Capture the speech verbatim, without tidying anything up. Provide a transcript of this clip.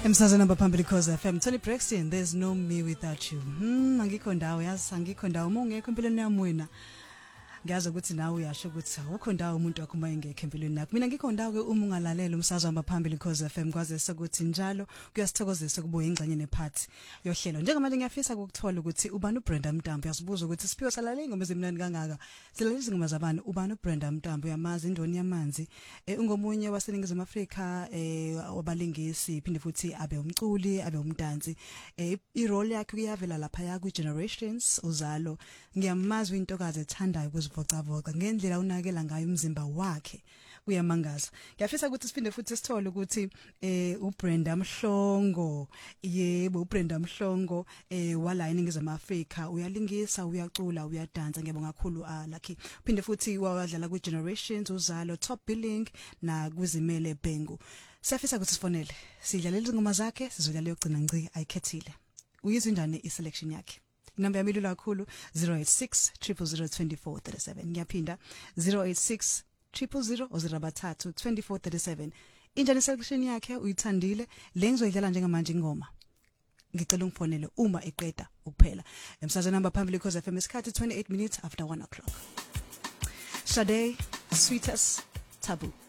Emsazweni abaphambili Khoza F M. Tony Braxton, there's no me without you. Hmm, angikho ndawo, yazi angikho ndawo. Uma ungekho empilweni yami wena, ngiyazi ukuthi nawe uyasho ukuthi awukho ndawo umuntu wakho uma engekho empilweni yakho. Mina ngikho ndawo ke uma ungalalela umsazweni abaphambili Khoza F M kwaze sokuthi njalo kuyasithokozisa ukubuya ingxenye nephathi yohlelo. Njengamanje ngiyafisa ukuthola ukuthi ubani uBrenda Mtambo. Uyasibuza ukuthi Siphiwe salale ingoma ezimnandi kangaka. Silalela izingoma zabani? Ubani uBrenda Mtambo? Uyamazi indoni yamanzi. Eh ungomunye waseningizimu Afrika eh wabalingisi phinde futhi abe umculi, abe umdansi. Eh irole yakhe kuyavela lapha ya ku Generations uzalo. Ngiyamazi intokazi ethandayo ukuzivocavoca ngendlela unakela ngayo umzimba wakhe. Kuyamangaza. Ngiyafisa ukuthi siphinde futhi sithole ukuthi eh uBrenda Mhlongo, yebo uBrenda Mhlongo eh wala iningizimu Afrika uyalingisa, uyacula, uyadansa. Ngiyabonga kakhulu ah Lucky. Phinde futhi wadlala ku Generations uzalo, Top Billing na kuzimele Bengu. Siyafisa ukuthi sifonele. Sidlalela izingoma zakhe sizodlala yogcina ngci ayikhethile. Uyizwe njani iselection yakhe? Number yami ilula kakhulu zero eight six zero zero zero two four three seven. Ngiyaphinda zero eight six zero zero zero zero bathathu two four three seven. Injani selection yakhe uyithandile le ngizoyidlala njengamanje ingoma. Ngicela ungifonele uma eqeda ukuphela. Emsazweni namba phambili Khoza F M isikhathi twenty-eight minutes after one o'clock. Sade, Sweetest, Taboo.